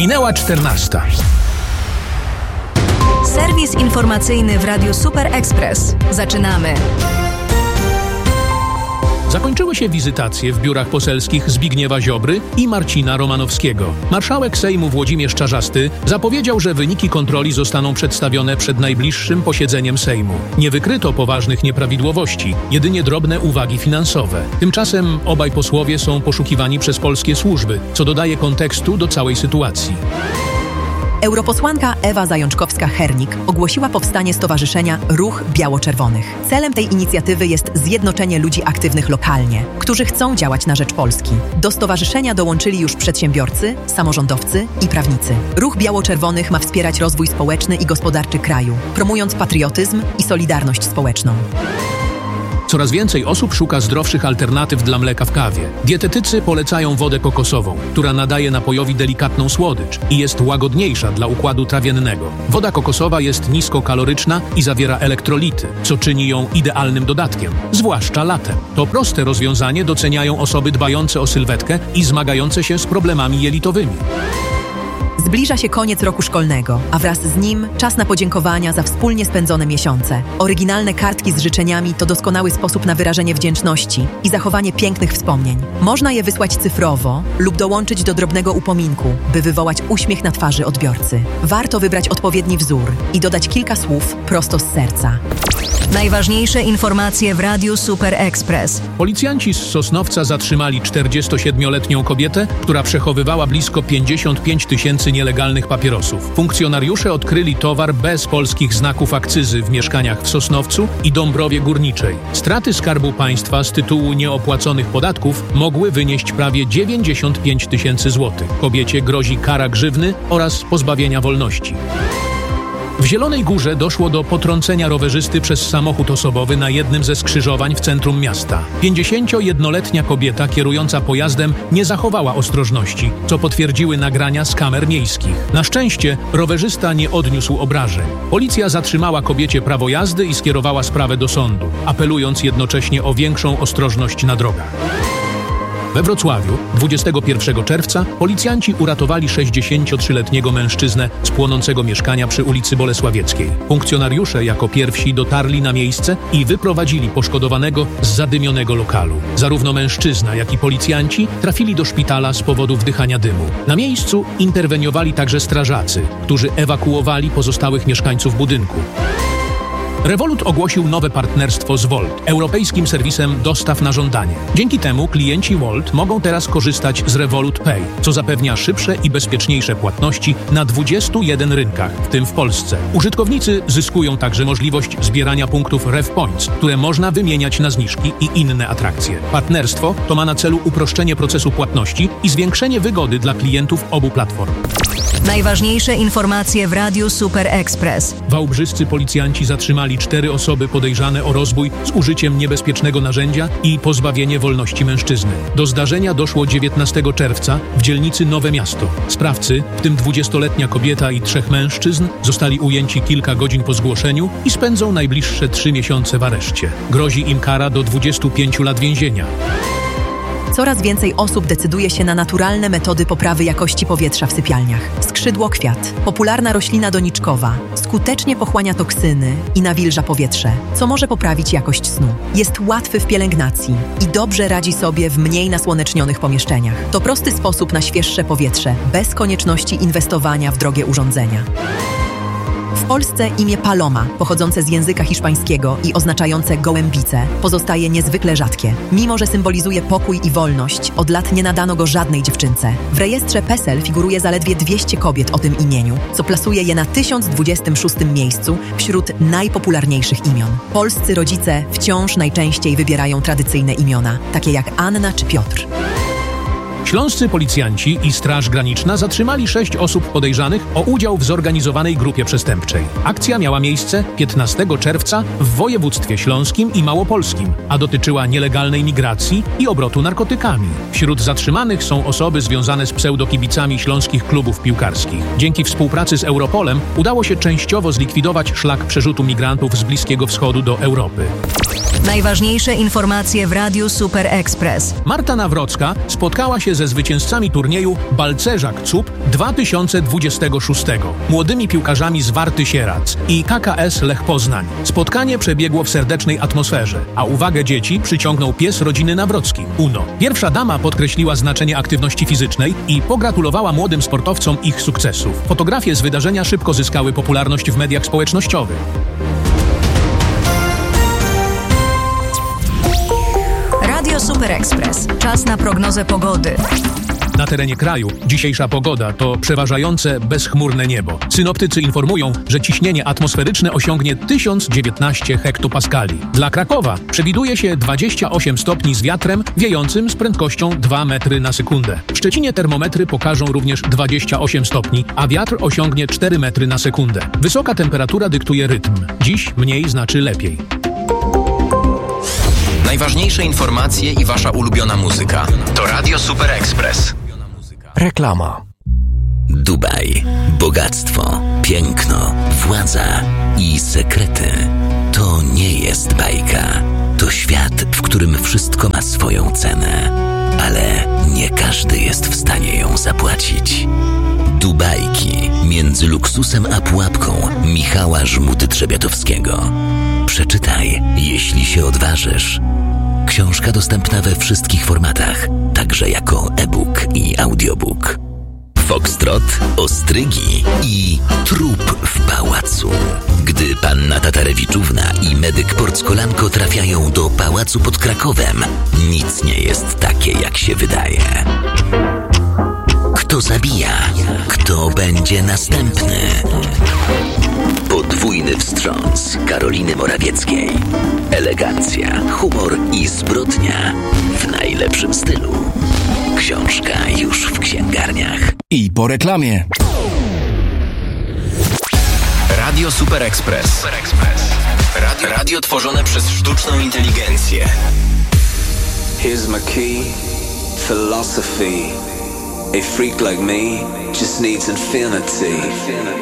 Minęła 14. Serwis informacyjny w Radiu Super Express. Zaczynamy. Zakończyły się wizytacje w biurach poselskich Zbigniewa Ziobry i Marcina Romanowskiego. Marszałek Sejmu Włodzimierz Czarzasty zapowiedział, że wyniki kontroli zostaną przedstawione przed najbliższym posiedzeniem Sejmu. Nie wykryto poważnych nieprawidłowości, jedynie drobne uwagi finansowe. Tymczasem obaj posłowie są poszukiwani przez polskie służby, co dodaje kontekstu do całej sytuacji. Europosłanka Ewa Zajączkowska-Hernik ogłosiła powstanie stowarzyszenia Ruch Biało-Czerwonych. Celem tej inicjatywy jest zjednoczenie ludzi aktywnych lokalnie, którzy chcą działać na rzecz Polski. Do stowarzyszenia dołączyli już przedsiębiorcy, samorządowcy i prawnicy. Ruch Biało-Czerwonych ma wspierać rozwój społeczny i gospodarczy kraju, promując patriotyzm i solidarność społeczną. Coraz więcej osób szuka zdrowszych alternatyw dla mleka w kawie. Dietetycy polecają wodę kokosową, która nadaje napojowi delikatną słodycz i jest łagodniejsza dla układu trawiennego. Woda kokosowa jest niskokaloryczna i zawiera elektrolity, co czyni ją idealnym dodatkiem, zwłaszcza latem. To proste rozwiązanie doceniają osoby dbające o sylwetkę i zmagające się z problemami jelitowymi. Zbliża się koniec roku szkolnego, a wraz z nim czas na podziękowania za wspólnie spędzone miesiące. Oryginalne kartki z życzeniami to doskonały sposób na wyrażenie wdzięczności i zachowanie pięknych wspomnień. Można je wysłać cyfrowo lub dołączyć do drobnego upominku, by wywołać uśmiech na twarzy odbiorcy. Warto wybrać odpowiedni wzór i dodać kilka słów prosto z serca. Najważniejsze informacje w Radiu Super Express. Policjanci z Sosnowca zatrzymali 47-letnią kobietę, która przechowywała blisko 55 000 nielegalnych papierosów. Funkcjonariusze odkryli towar bez polskich znaków akcyzy w mieszkaniach w Sosnowcu i Dąbrowie Górniczej. Straty Skarbu Państwa z tytułu nieopłaconych podatków mogły wynieść prawie 95 000 złotych. Kobiecie grozi kara grzywny oraz pozbawienia wolności. W Zielonej Górze doszło do potrącenia rowerzysty przez samochód osobowy na jednym ze skrzyżowań w centrum miasta. 51-letnia kobieta kierująca pojazdem nie zachowała ostrożności, co potwierdziły nagrania z kamer miejskich. Na szczęście rowerzysta nie odniósł obrażeń. Policja zatrzymała kobiecie prawo jazdy i skierowała sprawę do sądu, apelując jednocześnie o większą ostrożność na drogach. We Wrocławiu 21 czerwca policjanci uratowali 63-letniego mężczyznę z płonącego mieszkania przy ulicy Bolesławieckiej. Funkcjonariusze jako pierwsi dotarli na miejsce i wyprowadzili poszkodowanego z zadymionego lokalu. Zarówno mężczyzna, jak i policjanci trafili do szpitala z powodu wdychania dymu. Na miejscu interweniowali także strażacy, którzy ewakuowali pozostałych mieszkańców budynku. Revolut ogłosił nowe partnerstwo z Wolt, europejskim serwisem dostaw na żądanie. Dzięki temu klienci Wolt mogą teraz korzystać z Revolut Pay, co zapewnia szybsze i bezpieczniejsze płatności na 21 rynkach, w tym w Polsce. Użytkownicy zyskują także możliwość zbierania punktów RevPoints, które można wymieniać na zniżki i inne atrakcje. Partnerstwo to ma na celu uproszczenie procesu płatności i zwiększenie wygody dla klientów obu platform. Najważniejsze informacje w Radiu Super Express. Wałbrzyscy policjanci zatrzymali 4 osoby podejrzane o rozbój z użyciem niebezpiecznego narzędzia i pozbawienie wolności mężczyzny. Do zdarzenia doszło 19 czerwca w dzielnicy Nowe Miasto. Sprawcy, w tym 20-letnia kobieta i 3 mężczyzn, zostali ujęci kilka godzin po zgłoszeniu i spędzą najbliższe 3 miesiące w areszcie. Grozi im kara do 25 lat więzienia. Coraz więcej osób decyduje się na naturalne metody poprawy jakości powietrza w sypialniach. Skrzydłokwiat, popularna roślina doniczkowa, skutecznie pochłania toksyny i nawilża powietrze, co może poprawić jakość snu. Jest łatwy w pielęgnacji i dobrze radzi sobie w mniej nasłonecznionych pomieszczeniach. To prosty sposób na świeższe powietrze, bez konieczności inwestowania w drogie urządzenia. W Polsce imię Paloma, pochodzące z języka hiszpańskiego i oznaczające gołębice, pozostaje niezwykle rzadkie. Mimo że symbolizuje pokój i wolność, od lat nie nadano go żadnej dziewczynce. W rejestrze PESEL figuruje zaledwie 200 kobiet o tym imieniu, co plasuje je na 1026 miejscu wśród najpopularniejszych imion. Polscy rodzice wciąż najczęściej wybierają tradycyjne imiona, takie jak Anna czy Piotr. Śląscy policjanci i Straż Graniczna zatrzymali 6 osób podejrzanych o udział w zorganizowanej grupie przestępczej. Akcja miała miejsce 15 czerwca w województwie śląskim i małopolskim, a dotyczyła nielegalnej migracji i obrotu narkotykami. Wśród zatrzymanych są osoby związane z pseudokibicami śląskich klubów piłkarskich. Dzięki współpracy z Europolem udało się częściowo zlikwidować szlak przerzutu migrantów z Bliskiego Wschodu do Europy. Najważniejsze informacje w Radiu Super Express. Marta Nawrocka spotkała się się ze zwycięzcami turnieju Balcerzak CUP 2026, młodymi piłkarzami z Warty Sierac i KKS Lech Poznań. Spotkanie przebiegło w serdecznej atmosferze, a uwagę dzieci przyciągnął pies rodziny Nawrocki, Uno. Pierwsza dama podkreśliła znaczenie aktywności fizycznej i pogratulowała młodym sportowcom ich sukcesów. Fotografie z wydarzenia szybko zyskały popularność w mediach społecznościowych. Radio Super Express. Czas na prognozę pogody. Na terenie kraju dzisiejsza pogoda to przeważające bezchmurne niebo. Synoptycy informują, że ciśnienie atmosferyczne osiągnie 1019 hektopaskali. Dla Krakowa przewiduje się 28 stopni z wiatrem wiejącym z prędkością 2 metry na sekundę. W Szczecinie termometry pokażą również 28 stopni, a wiatr osiągnie 4 metry na sekundę. Wysoka temperatura dyktuje rytm. Dziś mniej znaczy lepiej. Najważniejsze informacje i wasza ulubiona muzyka. To Radio Super Express. Reklama. Dubaj. Bogactwo, piękno, władza i sekrety. To nie jest bajka. To świat, w którym wszystko ma swoją cenę. Ale nie każdy jest w stanie ją zapłacić. Dubajki między luksusem a pułapką Michała Żmudy-Trzebiatowskiego. Przeczytaj, jeśli się odważysz. Książka dostępna we wszystkich formatach, także jako e-book i audiobook. Foxtrot, ostrygi i trup w pałacu. Gdy panna Tatarewiczówna i medyk Porckolanko trafiają do pałacu pod Krakowem, nic nie jest takie, jak się wydaje. Kto zabija? Kto będzie następny? Podwójny wstrząs Karoliny Morawieckiej. Elegancja, humor i zbrodnia w najlepszym stylu. Książka już w księgarniach. I po reklamie. Radio Super Express. Radio tworzone przez sztuczną inteligencję. Here's my key, philosophy. A freak like me just needs infinity.